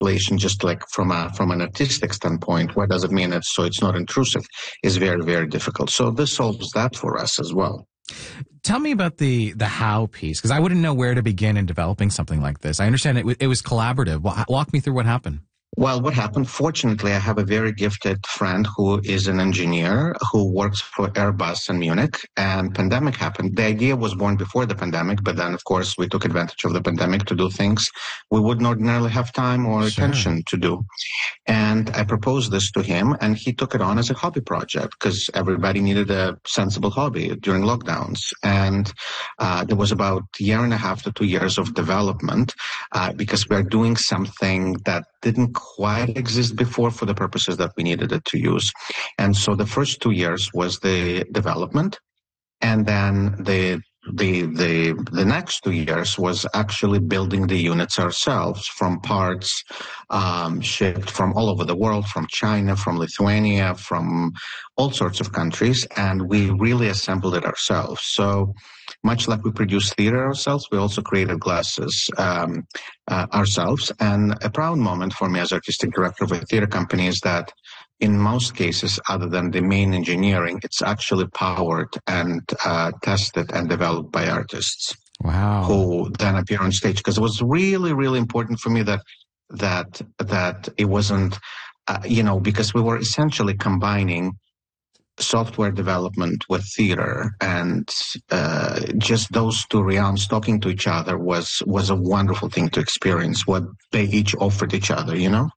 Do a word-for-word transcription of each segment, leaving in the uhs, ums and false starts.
installation, just like from a from an artistic standpoint, what does it mean? It's, so it's not intrusive, is very, very difficult. So this solves that for us as well. Tell me about the the how piece, because I wouldn't know where to begin in developing something like this. I understand it, w- it was collaborative. Walk me through what happened. Well, what happened? Fortunately, I have a very gifted friend who is an engineer who works for Airbus in Munich, and pandemic happened. The idea was born before the pandemic, but then, of course, we took advantage of the pandemic to do things we wouldn't ordinarily have time or Sure. attention to do. And I proposed this to him, and he took it on as a hobby project because everybody needed a sensible hobby during lockdowns. And uh, there was about a year and a half to two years of development uh, because we're doing something that didn't quite exist before for the purposes that we needed it to use. And so the first two years was the development, and then the the the the next two years was actually building the units ourselves from parts um, shipped from all over the world, from China, from Lithuania, from all sorts of countries, and we really assembled it ourselves. So much like we produce theater ourselves, we also created glasses um, uh, ourselves. And a proud moment for me as artistic director of a theater company is that in most cases, other than the main engineering, it's actually powered and uh, tested and developed by artists. Wow. Who then appear on stage. Because it was really, really important for me that that that it wasn't, uh, you know, because we were essentially combining software development with theater, and uh, just those two realms talking to each other was was a wonderful thing to experience. What they each offered each other, you know.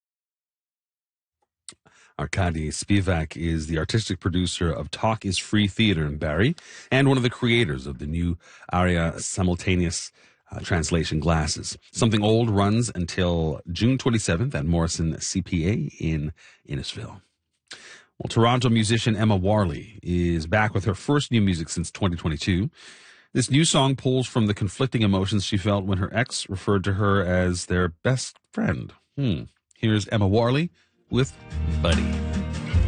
Arkady Spivak is the artistic producer of Talk is Free Theater in Barrie and one of the creators of the new Aria simultaneous uh, translation glasses. Something Old runs until June twenty-seventh at Morrison C P A in Innisfil. Well, Toronto musician Emma Warley is back with her first new music since twenty twenty-two. This new song pulls from the conflicting emotions she felt when her ex referred to her as their best friend. Hmm. Here's Emma Warley with Buddy.